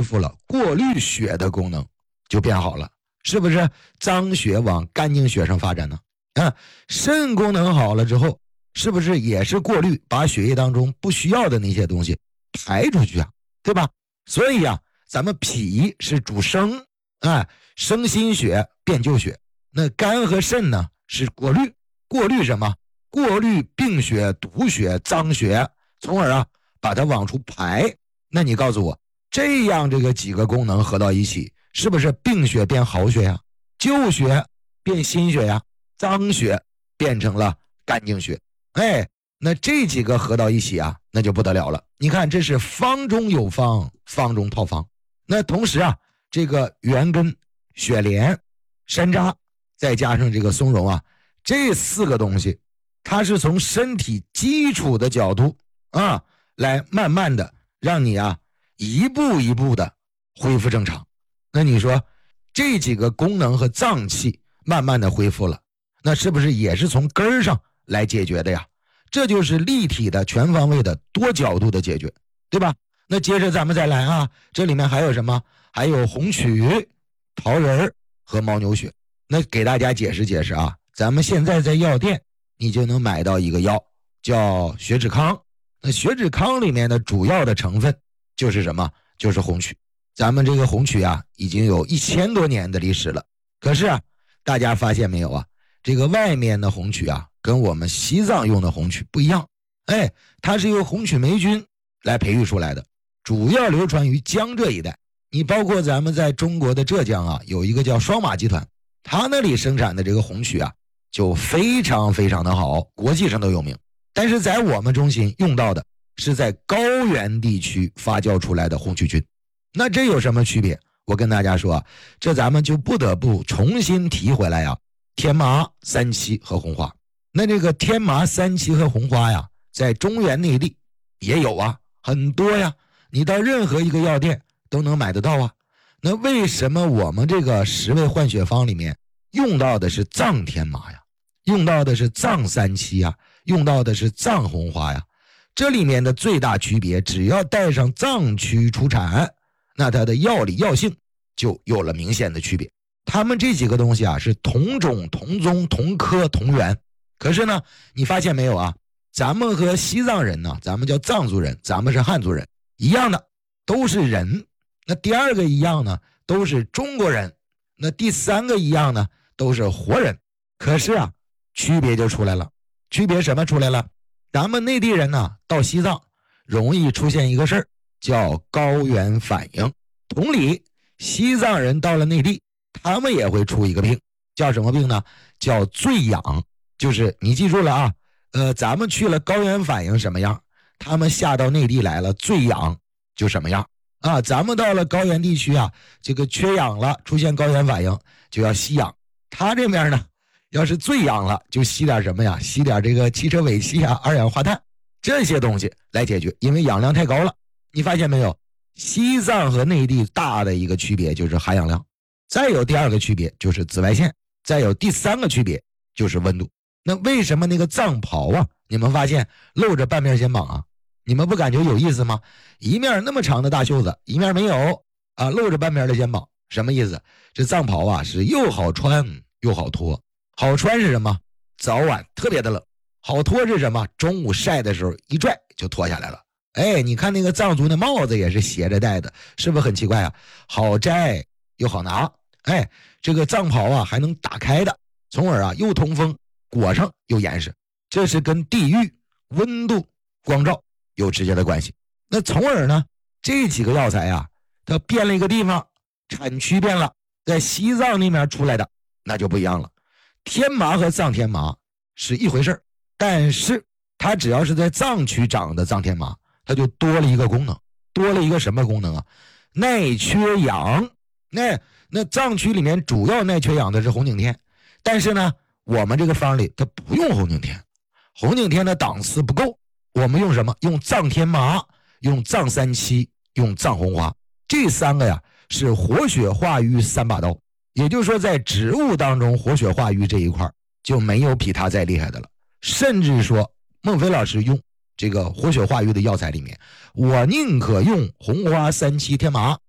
复了过滤血的功能，就变好了。是不是脏血往干净血上发展呢？肾功能好了之后，是不是也是过滤，把血液当中不需要的那些东西排出去啊，对吧？所以啊，咱们脾是主生，生心血，变旧血。那肝和肾呢是过滤，过滤什么？过滤病血、毒血、脏血，从而啊把它往出排。那你告诉我，这样这个几个功能合到一起，是不是病血变好血呀？旧血变新血呀？脏血变成了干净血。那这几个合到一起啊，那就不得了了。你看，这是方中有方，方中套方。那同时啊，这个元根、雪莲、山楂，再加上这个松茸啊，这4个东西，它是从身体基础的角度啊，来慢慢的让你啊一步一步的恢复正常。那你说这几个功能和脏器慢慢的恢复了，那是不是也是从根儿上来解决的呀？这就是立体的、全方位的、多角度的解决，对吧？那接着咱们再来啊，这里面还有什么？还有红曲、桃仁和牦牛血。那给大家解释解释啊，咱们现在在药店你就能买到一个药叫血脂康。那血脂康里面的主要的成分就是什么？就是红曲。咱们这个红曲啊，已经有1000多年的历史了。可是啊，大家发现没有啊？这个外面的红曲啊，跟我们西藏用的红曲不一样。它是由红曲霉菌来培育出来的，主要流传于江浙一带。你包括咱们在中国的浙江啊，有一个叫双马集团，它那里生产的这个红曲啊，就非常非常的好，国际上都有名。但是在我们中心用到的是在高原地区发酵出来的红曲菌。那这有什么区别？我跟大家说啊，这咱们就不得不重新提回来呀，天麻、三七和红花。那这个天麻、三七和红花呀，在中原内地也有啊，很多呀，你到任何一个药店都能买得到啊。那为什么我们这个10味换血方里面用到的是藏天麻呀，用到的是藏三七呀，用到的是藏红花呀？这里面的最大区别，只要带上藏区出产，那它的药理药性就有了明显的区别。他们这几个东西啊，是同种同宗同科同源。可是呢，你发现没有啊？咱们和西藏人呢，咱们叫藏族人，咱们是汉族人，一样的，都是人。那第二个一样呢，都是中国人。那第3个一样呢，都是活人。可是啊，区别就出来了。区别什么出来了？咱们内地人呢，到西藏容易出现一个事儿，叫高原反应。同理，西藏人到了内地，他们也会出一个病，叫什么病呢？叫醉氧。就是你记住了啊，咱们去了高原反应什么样，他们下到内地来了醉氧就什么样啊。咱们到了高原地区啊，这个缺氧了，出现高原反应就要吸氧。他这边呢，要是醉氧了，就吸点什么呀？吸点这个汽车尾气啊、二氧化碳这些东西来解决，因为氧量太高了。你发现没有？西藏和内地大的一个区别就是含氧量，再有第2个区别就是紫外线，再有第3个区别就是温度。那为什么那个藏袍啊，你们发现露着半边肩膀啊？你们不感觉有意思吗？一面那么长的大袖子，一面没有啊，露着半边的肩膀，什么意思？这藏袍啊是又好穿又好脱。好穿是什么？早晚特别的冷。好脱是什么？中午晒的时候一拽就脱下来了。你看那个藏族的帽子也是斜着戴的，是不是很奇怪啊？好摘又好拿。这个藏袍啊还能打开的，从而啊又通风，裹上又严实。这是跟地域、温度、光照有直接的关系。那从而呢，这几个药材啊，它变了一个地方，产区变了，在西藏那边出来的那就不一样了。天麻和藏天麻是一回事，但是它只要是在藏区长的藏天麻，它就多了一个功能。多了一个什么功能啊？耐缺氧。那藏区里面主要耐缺氧的是红景天，但是呢，我们这个方里它不用红景天，红景天的档次不够，我们用什么？用藏天麻，用藏三七，用藏红花。这3个呀是活血化瘀3把刀。也就是说，在植物当中活血化瘀这一块就没有比它再厉害的了。甚至说孟非老师用这个活血化瘀的药材里面，我宁可用红花、三七、天麻